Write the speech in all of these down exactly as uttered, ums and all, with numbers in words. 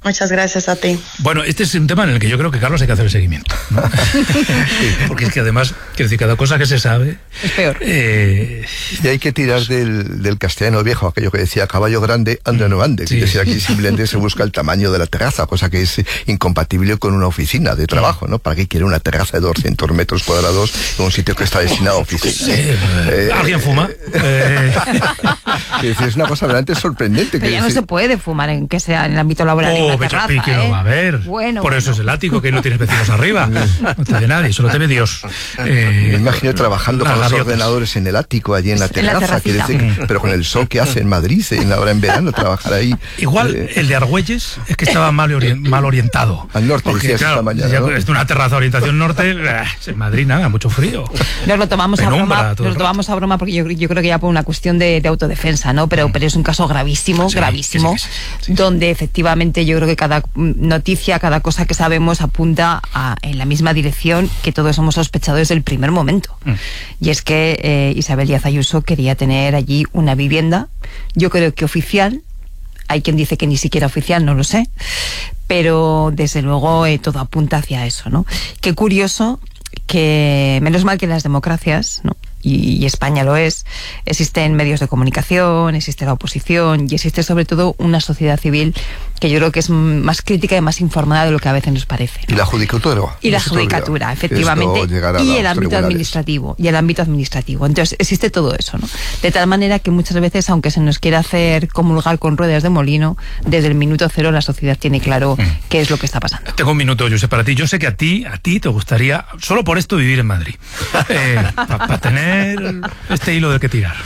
Muchas gracias a ti. Bueno, este es un tema en el que yo creo que, Carlos, hay que hacer el seguimiento, ¿no? Porque es que además, quiero decir, cada cosa que se sabe es peor. Eh... Y hay que tirar del, del castellano viejo, aquello que decía caballo grande, anda no ande. Sí. Es decir, aquí simplemente se busca el tamaño de la terraza, cosa que es incompatible con una oficina de trabajo, ¿no? ¿Para qué quiere una terraza de doscientos metros cuadrados en un sitio que está destinado a oficina? Sí, eh, ¿Alguien fuma? Eh... Es, es una cosa realmente sorprendente. Pero que ya no es, se puede fumar en que sea en el ámbito laboral. Oh, Terraza, que ¿eh? No va a haber. Bueno, por bueno. eso es el ático, que no tienes vecinos arriba. No te ve nadie, solo te ve Dios. Eh, Me imagino trabajando con los gaviotas. ordenadores en el ático, allí en la terraza. En la decir, pero con el sol que hace en Madrid, en la hora en verano, trabajar ahí. Igual eh, el de Argüelles es que estaba mal, ori mal orientado. Al norte, porque decías claro, esta mañana, ¿no? Es una terraza orientación norte. En Madrid nada, mucho frío. Nos lo tomamos Penumbra, a broma, nos lo tomamos a broma porque yo, yo creo que ya por una cuestión de, de autodefensa, ¿no? Pero, mm. pero es un caso gravísimo, sí, gravísimo, sí, sí, sí, sí. donde efectivamente yo creo que cada noticia, cada cosa que sabemos apunta a, en la misma dirección que todos hemos sospechado desde el primer momento. Mm. Y es que eh, Isabel Díaz Ayuso quería tener allí una vivienda, yo creo que oficial, hay quien dice que ni siquiera oficial, no lo sé, pero desde luego eh, todo apunta hacia eso, ¿no? Qué curioso que, menos mal que en las democracias, ¿no? Y, y España lo es, existen medios de comunicación, existe la oposición y existe sobre todo una sociedad civil que yo creo que es más crítica y más informada de lo que a veces nos parece, ¿no? Y la judicatura. Y la judicatura, efectivamente. Y el ámbito administrativo. Y el ámbito administrativo. Entonces existe todo eso, ¿no? De tal manera que muchas veces, aunque se nos quiera hacer comulgar con ruedas de molino, desde el minuto cero la sociedad tiene claro mm. qué es lo que está pasando. Tengo un minuto, Josep, para ti. Yo sé que a ti, a ti te gustaría, solo por esto, vivir en Madrid. Eh, para pa tener este hilo del que tirar.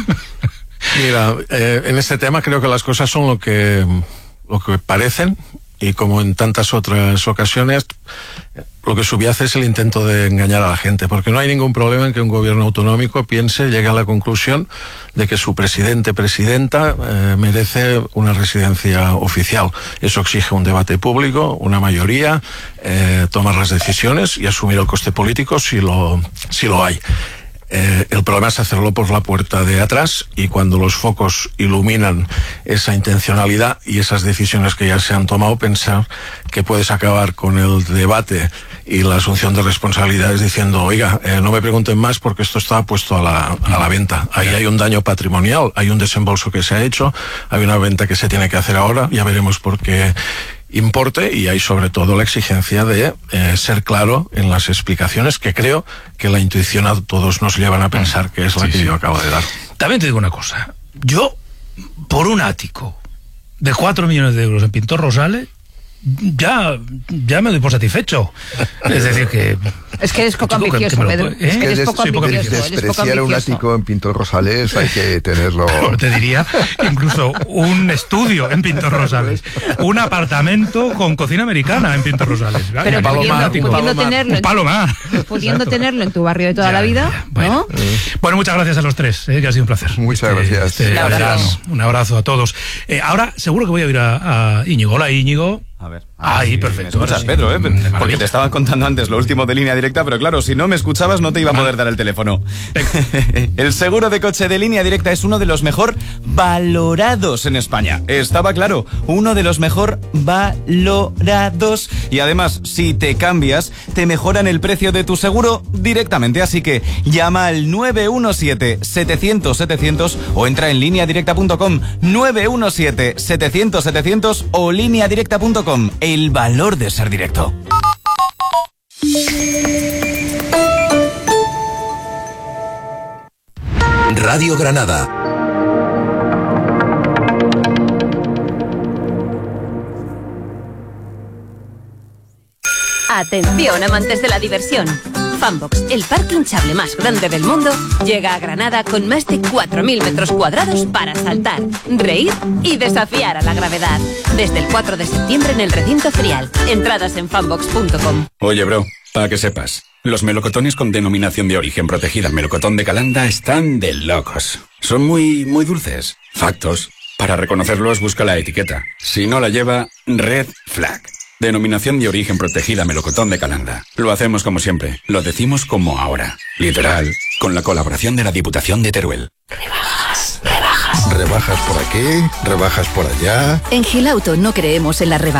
Mira, eh, en este tema creo que las cosas son lo que, lo que parecen, y como en tantas otras ocasiones, lo que subyace es el intento de engañar a la gente, porque no hay ningún problema en que un gobierno autonómico piense, llegue a la conclusión de que su presidente, presidenta, eh, merece una residencia oficial. Eso exige un debate público, una mayoría, eh, tomar las decisiones y asumir el coste político si lo, si lo hay. Eh, el problema es hacerlo por la puerta de atrás, y cuando los focos iluminan esa intencionalidad y esas decisiones que ya se han tomado, pensar que puedes acabar con el debate y la asunción de responsabilidades diciendo, oiga, eh, no me pregunten más porque esto está puesto a la, a la venta. Ahí hay un daño patrimonial, hay un desembolso que se ha hecho, hay una venta que se tiene que hacer ahora, ya veremos por qué importe, y hay sobre todo la exigencia de eh, ser claro en las explicaciones, que creo que la intuición a todos nos llevan a pensar que es la sí, que sí. yo acabo de dar. También te digo una cosa, yo por un ático de cuatro millones de euros en Pintor Rosales ya, ya me doy por satisfecho. Es decir que... Es que eres poco ambicioso, que, que Pedro. ¿Eh? Es que eres Des, poco sí, ambicioso. Despreciar un ático en Pintor Rosales hay que tenerlo... Pero te diría incluso un estudio en Pintor Rosales, un apartamento con cocina americana en Pintor Rosales. Pero un pudiendo, más, pudiendo, un tenerlo, un palo más. Pudiendo tenerlo en tu barrio de toda ya, la vida, ya, bueno. ¿no? Eh. Bueno, muchas gracias a los tres, eh, que ha sido un placer. Muchas este, gracias. Este, un, abrazo. un abrazo a todos. Eh, ahora seguro que voy a ir a, a Íñigo. Hola, Íñigo. A ver. Ahí, sí, perfecto. Me escuchas, Pedro, ¿eh? Porque te estaba contando antes lo último de Línea Directa, pero claro, si no me escuchabas no te iba a poder dar el teléfono. El seguro de coche de Línea Directa es uno de los mejor valorados en España. Estaba claro, uno de los mejor valorados. Y además, si te cambias, te mejoran el precio de tu seguro directamente. Así que llama al nueve uno siete, setecientos, setecientos o entra en línea directa punto com. nueve uno siete, setecientos, setecientos o línea directa punto com. El valor de ser directo. Radio Granada. Atención, amantes de la diversión. Funbox, el parque hinchable más grande del mundo, llega a Granada con más de cuatro mil metros cuadrados para saltar, reír y desafiar a la gravedad. Desde el cuatro de septiembre en el recinto ferial. Entradas en funbox punto com. Oye, bro, para que sepas, los melocotones con denominación de origen protegida melocotón de Calanda están de locos. Son muy, muy dulces. Factos. Para reconocerlos, busca la etiqueta. Si no la lleva, red flag. Denominación de origen protegida melocotón de Calanda. Lo hacemos como siempre. Lo decimos como ahora. Literal. Con la colaboración de la Diputación de Teruel. Rebajas, rebajas. ¿Rebajas por aquí? ¿Rebajas por allá? En Gilauto no creemos en la rebaja.